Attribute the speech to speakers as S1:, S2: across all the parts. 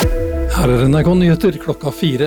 S1: Her NRK Nyheter klokka 4.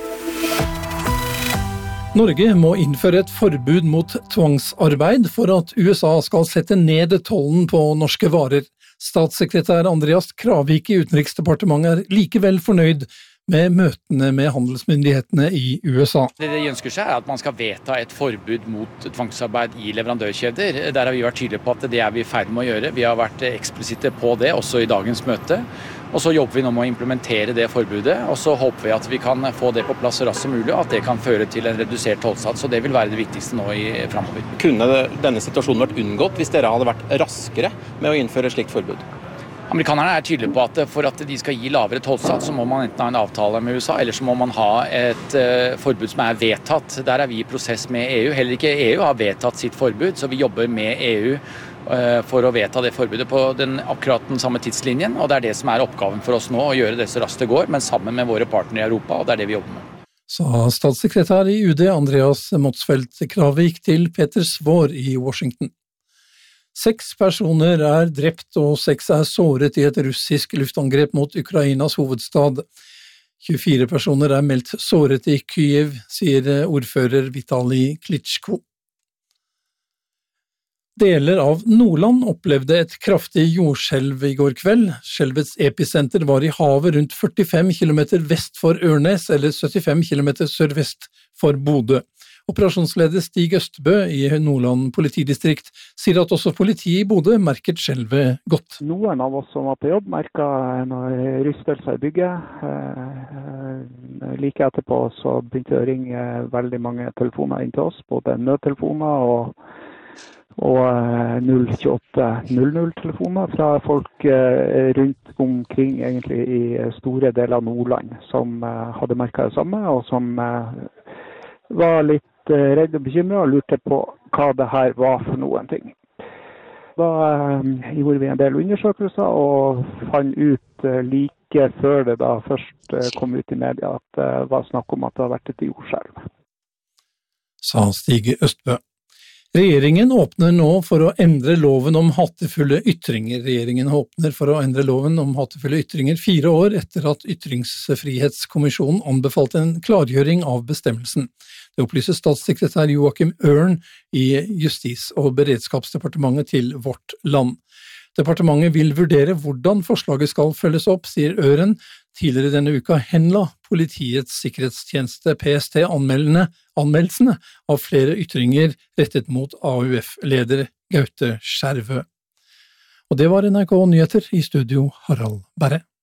S1: Norge må innføre et forbud mot tvangsarbeid for at USA skal sette ned tollen på norske varer. Statssekretær Andreas Kravik i Utenriksdepartementet likevel fornøyd med møtene med handelsmyndighetene i USA.
S2: Det de ønsker seg er at man skal vedta et forbud mot tvangsarbeid i leverandørkjeder. Der har vi vært tydelige på at det er vi i ferd med å gjøre. Vi har vært eksplisitte på det, også i dagens møte. Og så jobber vi nå med å implementere det forbudet, og så håper vi at vi kan få det på plass så raskt som mulig, og at det kan føre til en redusert tollsats, og det vil være det viktigste nå fremover.
S3: Kunne denne situasjonen vært unngått hvis dere hadde vært raskere med å innføre et slikt forbud?
S2: Amerikanerne er tydelige på at for at de skal gi lavere tollsats, så må man enten ha en avtale med USA, eller så må man ha et forbud som er vedtatt. Der er vi i prosess med EU. Heller ikke EU har vedtatt sitt forbud, så vi jobber med EU for å vedta det forbudet på akkurat den samme tidslinjen, og det er det som er oppgaven for oss nå, å gjøre det så raskt det går, men sammen med våre partnere i Europa, og det er det vi jobber med.
S1: Sa statssekretær i UD Andreas Motzfeldt Kravik til Peter Svår i Washington. 6 personer er drept og 6 er såret i et russisk luftangrep mot Ukrainas hovedstad. 24 personer er meldt såret i Kyiv, sier ordfører Vitali Klitschko. Deler av Nordland opplevde et kraftig jordskjelv i går kveld. Skjelvets episenter var i havet rundt 45 km vest for Ørnes, eller 75 km sørvest for Bodø. Operasjonsleder Stig Østbø i Nordland politidistrikt sier at også politiet i Bodø merket skjelvet godt.
S4: Noen av oss som var på jobb merket noen rystelser i bygget. Like etterpå så begynte det å ringe veldig mange telefoner inn til oss, både nødtelefoner og 02800-telefoner fra folk rundt omkring egentlig i store deler av Nordland som hadde merket det samme, og som var litt redd og bekymret og lurte på hva det her var for noen ting. Da gjorde vi en del undersøkelser og fant ut like før det da først kom ut i media at det var snakk om at det har vært et jordskjelv.
S1: Sa Stig Østbø. Regjeringen åpner nå for å endre loven om hatefulle ytringer. Regjeringen åpner for å endre loven om hatefulle ytringer 4 år etter at Ytringsfrihetskommisjonen anbefalte en klargjøring av bestemmelsen. Det opplyser statssekretær Joakim Ørn i Justis- og beredskapsdepartementet til Vårt Land. Departementet vil vurdere hvordan forslaget skal følges opp, sier Øren. Tidligere denne uka henla Politiets sikkerhetstjeneste PST anmeldelsene av flere ytringer rettet mot AUF-leder Gaute Skjervø. Og det var NRK Nyheter, i studio Harald Berre.